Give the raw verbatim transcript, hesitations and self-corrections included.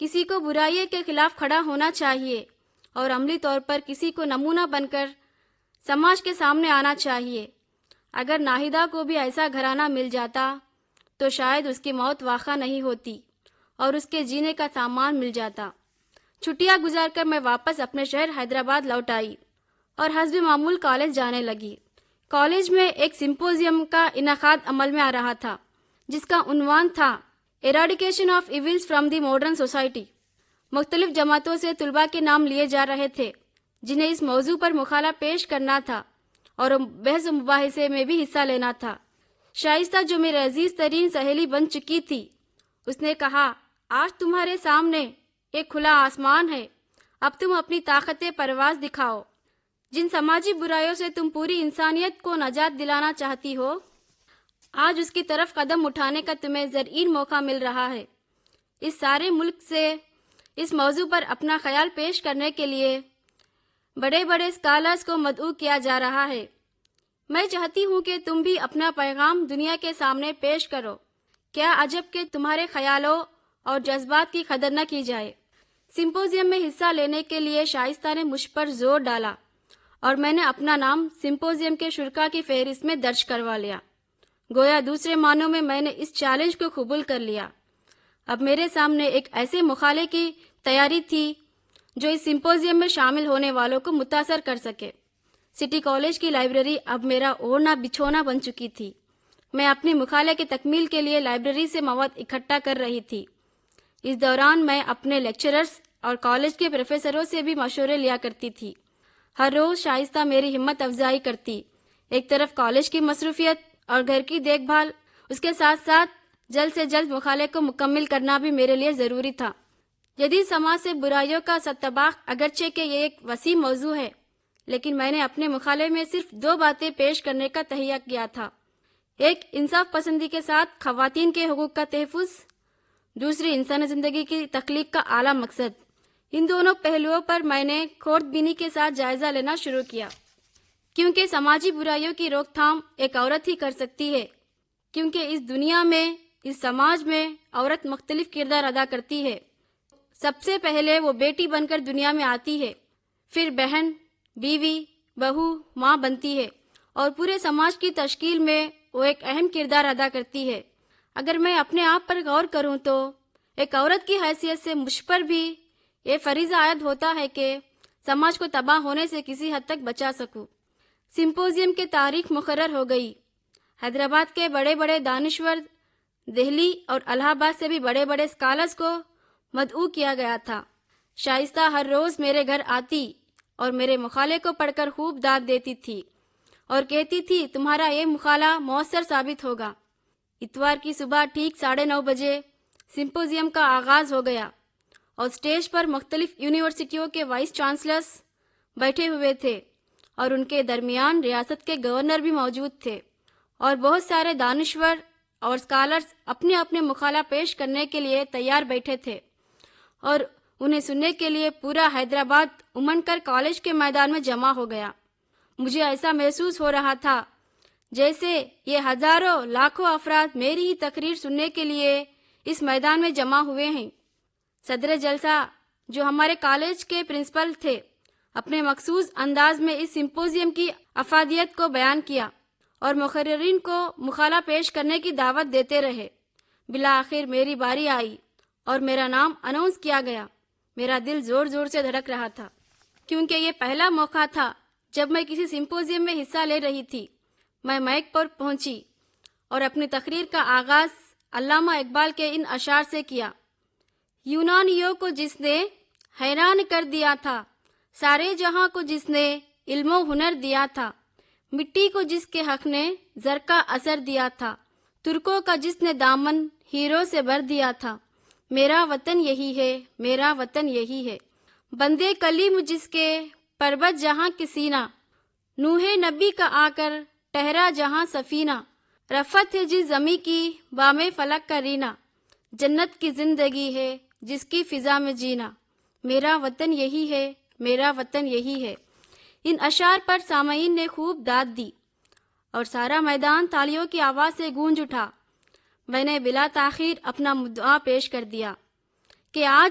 کسی کو برائی کے خلاف کھڑا ہونا چاہیے اور عملی طور پر کسی کو نمونہ بن کر سماج کے سامنے آنا چاہیے۔ اگر ناہیدہ کو بھی ایسا گھرانہ مل جاتا تو شاید اس کی موت واقع نہیں ہوتی اور اس کے جینے کا سامان مل جاتا۔ چھٹیاں گزار کر میں واپس اپنے شہر حیدرآباد لوٹ آئی اور حسب معمول کالج جانے لگی۔ کالج میں ایک سمپوزیم کا انعقاد عمل میں آ رہا تھا جس کا عنوان تھا ایراڈیکیشن of Evans from the modern society. مختلف جماعتوں سے طلباء کے نام لیے جا رہے تھے جنہیں اس موضوع پر مقالہ پیش کرنا تھا اور بحث و مباحثے میں بھی حصہ لینا تھا۔ شائستہ جو میری عزیز ترین سہیلی بن چکی تھی، اس نے کہا، آج تمہارے سامنے ایک کھلا آسمان ہے، اب تم اپنی طاقت پرواز دکھاؤ۔ جن سماجی برائیوں سے تم پوری انسانیت کو نجات دلانا چاہتی ہو، آج اس کی طرف قدم اٹھانے کا تمہیں زرعین موقع مل رہا ہے۔ اس سارے ملک سے اس موضوع پر اپنا خیال پیش کرنے کے لیے بڑے بڑے اسکالرز کو مدعو کیا جا رہا ہے۔ میں چاہتی ہوں کہ تم بھی اپنا پیغام دنیا کے سامنے پیش کرو۔ کیا عجب کہ تمہارے خیالوں اور جذبات کی قدر نہ کی جائے۔ سمپوزیم میں حصہ لینے کے لیے شائستہ نے مجھ پر زور ڈالا اور میں نے اپنا نام سمپوزیم کے شرکاء کی فہرست میں درج کروا لیا۔ گویا دوسرے معنوں میں میں نے اس چیلنج کو قبول کر لیا۔ اب میرے سامنے ایک ایسے مقالے کی تیاری تھی جو اس سمپوزیم میں شامل ہونے والوں کو متاثر کر سکے۔ سٹی کالج کی لائبریری اب میرا اوڑھنا بچھونا بن چکی تھی۔ میں اپنے مقالے کی تکمیل کے لیے لائبریری سے مواد اکٹھا کر رہی تھی۔ اس دوران میں اپنے لیکچررز اور کالج کے پروفیسروں سے بھی مشورے لیا کرتی تھی۔ ہر روز شائستہ میری ہمت افزائی کرتی۔ ایک طرف کالج کی مصروفیت اور گھر کی دیکھ بھال، اس کے ساتھ ساتھ جلد سے جلد مقالے کو مکمل کرنا بھی میرے لیے ضروری تھا۔ جدید سماج سے برائیوں کا ستباق، اگرچہ کہ یہ ایک وسیع موضوع ہے، لیکن میں نے اپنے مقالے میں صرف دو باتیں پیش کرنے کا تہیہ کیا تھا۔ ایک، انصاف پسندی کے ساتھ خواتین کے حقوق کا تحفظ، دوسری، انسانی زندگی کی تخلیق کا اعلیٰ مقصد۔ ان دونوں پہلوؤں پر میں نے خورد بینی کے ساتھ جائزہ لینا شروع کیا، کیونکہ سماجی برائیوں کی روک تھام ایک عورت ہی کر سکتی ہے، کیونکہ اس دنیا میں، اس سماج میں عورت مختلف کردار ادا کرتی ہے۔ سب سے پہلے وہ بیٹی بن کر دنیا میں آتی ہے، پھر بہن، بیوی، بہو، ماں بنتی ہے اور پورے سماج کی تشکیل میں وہ ایک اہم کردار ادا کرتی ہے۔ اگر میں اپنے آپ پر غور کروں تو ایک عورت کی حیثیت سے مجھ پر بھی یہ فریضہ عائد ہوتا ہے کہ سماج کو تباہ ہونے سے کسی حد تک بچا سکوں۔ سمپوزیم کی تاریخ مقرر ہو گئی۔ حیدرآباد کے بڑے بڑے دانشور، دہلی اور الہ آباد سے بھی بڑے بڑے اسکالرز کو مدعو کیا گیا تھا۔ شائستہ ہر روز میرے گھر آتی اور میرے مقالے کو پڑھ کر خوب داد دیتی تھی اور کہتی تھی، تمہارا یہ مقالہ مؤثر ثابت ہوگا۔ اتوار کی صبح ٹھیک ساڑھے نو بجے سمپوزیم کا آغاز ہو گیا اور اسٹیج پر مختلف یونیورسٹیوں کے وائس چانسلرز بیٹھے ہوئے تھے اور ان کے درمیان ریاست کے گورنر بھی موجود تھے اور بہت سارے دانشور اور اسکالرز اپنے اپنے مقالہ پیش کرنے کے لیے تیار بیٹھے تھے اور انہیں سننے کے لیے پورا حیدرآباد امنڈ کر کالج کے میدان میں جمع ہو گیا۔ مجھے ایسا محسوس ہو رہا تھا جیسے یہ ہزاروں لاکھوں افراد میری ہی تقریر سننے کے لیے اس میدان میں جمع ہوئے ہیں۔ صدر جلسہ، جو ہمارے کالج کے پرنسپل تھے، اپنے مخصوص انداز میں اس سمپوزیم کی افادیت کو بیان کیا اور مقررین کو مقالہ پیش کرنے کی دعوت دیتے رہے۔ بالآخر میری باری آئی اور میرا نام اناؤنس کیا گیا۔ میرا دل زور زور سے دھڑک رہا تھا، کیونکہ یہ پہلا موقع تھا جب میں کسی سمپوزیم میں حصہ لے رہی تھی۔ میں مائک پر پہنچی اور اپنی تقریر کا آغاز علامہ اقبال کے ان اشعار سے کیا۔ یونانیوں کو جس نے حیران کر دیا تھا، سارے جہاں کو جس نے علم و ہنر دیا تھا، مٹی کو جس کے حق نے زر کا اثر دیا تھا، ترکوں کا جس نے دامن ہیروں سے بھر دیا تھا، میرا وطن یہی ہے، میرا وطن یہی ہے۔ بندے کلیم جس کے پربت جہاں کی سینہ، نوح نبی کا آ کر ٹھہرا جہاں سفینہ، رفت ہے جس زمیں کی بام فلک کا رینا، جنت کی زندگی ہے جس کی فضا میں جینا، میرا وطن یہی ہے، میرا وطن یہی ہے۔ ان اشعار پر سامعین نے خوب داد دی اور سارا میدان تالیوں کی آواز سے گونج اٹھا۔ میں نے بلا تاخیر اپنا مدعا پیش کر دیا کہ آج